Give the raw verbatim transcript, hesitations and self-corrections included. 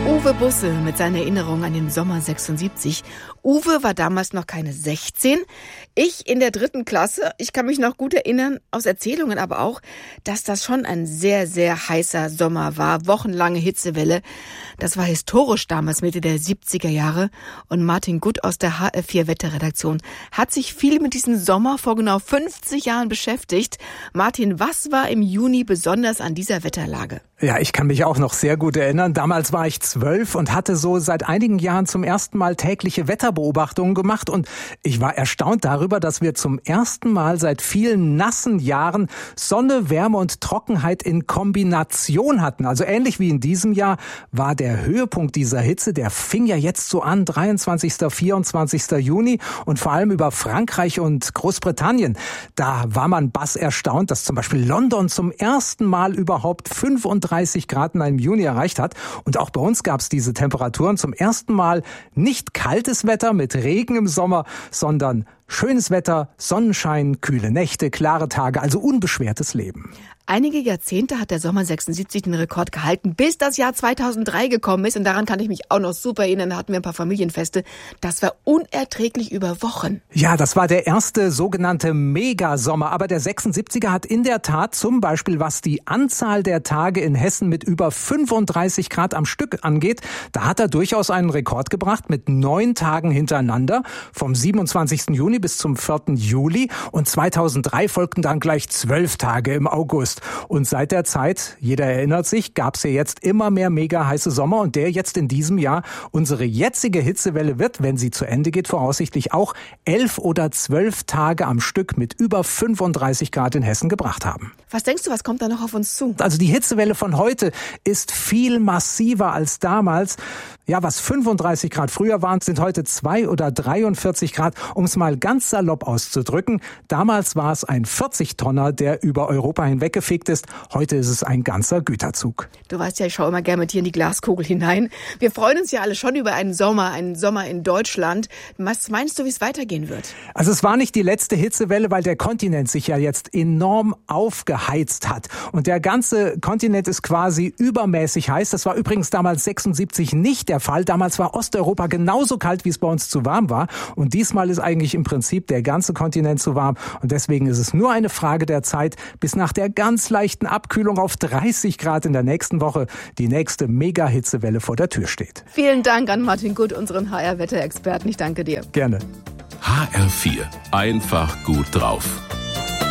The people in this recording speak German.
Uwe Busse mit seiner Erinnerung an den Sommer sechsundsiebzig. Uwe war damals noch keine sechzehn. Ich in der dritten Klasse. Ich kann mich noch gut erinnern, aus Erzählungen aber auch, dass das schon ein sehr, sehr heißer Sommer war. Wochenlange Hitzewelle. Das war historisch damals, Mitte der siebziger Jahre. Und Martin Gutt aus der H R vier Wetterredaktion hat sich viel mit diesem Sommer vor genau fünfzig Jahren beschäftigt. Martin, was war im Juni besonders an dieser Wetterlage? Ja, ich kann mich auch noch sehr gut erinnern. Damals war ich zwölf und hatte so seit einigen Jahren zum ersten Mal tägliche Wetterbeobachtungen gemacht. Und ich war erstaunt darüber, dass wir zum ersten Mal seit vielen nassen Jahren Sonne, Wärme und Trockenheit in Kombination hatten. Also ähnlich wie in diesem Jahr war der Höhepunkt dieser Hitze, der fing ja jetzt so an, dreiundzwanzigsten, vierundzwanzigsten Juni und vor allem über Frankreich und Großbritannien. Da war man bass erstaunt, dass zum Beispiel London zum ersten Mal überhaupt fünfunddreißig Grad in einem Juni erreicht hat. Und auch bei uns gab es diese Temperaturen zum ersten Mal nicht kaltes Wetter mit Regen im Sommer, sondern schönes Wetter, Sonnenschein, kühle Nächte, klare Tage, also unbeschwertes Leben. Einige Jahrzehnte hat der Sommer sechsundsiebzig den Rekord gehalten, bis das Jahr zweitausenddrei gekommen ist. Und daran kann ich mich auch noch super erinnern. Da hatten wir ein paar Familienfeste. Das war unerträglich über Wochen. Ja, das war der erste sogenannte Megasommer. Aber der sechsundsiebziger hat in der Tat zum Beispiel, was die Anzahl der Tage in Hessen mit über fünfunddreißig Grad am Stück angeht, da hat er durchaus einen Rekord gebracht mit neun Tagen hintereinander, vom siebenundzwanzigsten Juni bis zum vierten Juli. Und zweitausenddrei folgten dann gleich zwölf Tage im August. Und seit der Zeit, jeder erinnert sich, gab es ja jetzt immer mehr mega heiße Sommer und der jetzt in diesem Jahr, unsere jetzige Hitzewelle wird, wenn sie zu Ende geht, voraussichtlich auch elf oder zwölf Tage am Stück mit über fünfunddreißig Grad in Hessen gebracht haben. Was denkst du, was kommt da noch auf uns zu? Also die Hitzewelle von heute ist viel massiver als damals. Ja, was fünfunddreißig Grad früher waren, sind heute zwei oder dreiundvierzig Grad, um es mal ganz salopp auszudrücken. Damals war es ein vierzig-Tonner, der über Europa hinweggefegt ist. Heute ist es ein ganzer Güterzug. Du weißt ja, ich schaue immer gerne mit dir in die Glaskugel hinein. Wir freuen uns ja alle schon über einen Sommer, einen Sommer in Deutschland. Was meinst du, wie es weitergehen wird? Also es war nicht die letzte Hitzewelle, weil der Kontinent sich ja jetzt enorm aufgeheizt hat. Und der ganze Kontinent ist quasi übermäßig heiß. Das war übrigens damals sechsundsiebzig nicht der Fall. Damals war Osteuropa genauso kalt, wie es bei uns zu warm war. Und diesmal ist eigentlich im Prinzip der ganze Kontinent zu warm. Und deswegen ist es nur eine Frage der Zeit, bis nach der ganz leichten Abkühlung auf dreißig Grad in der nächsten Woche die nächste Mega-Hitzewelle vor der Tür steht. Vielen Dank an Martin Gutt, unseren H R-Wetterexperten. Ich danke dir. Gerne. H R vier. Einfach gut drauf.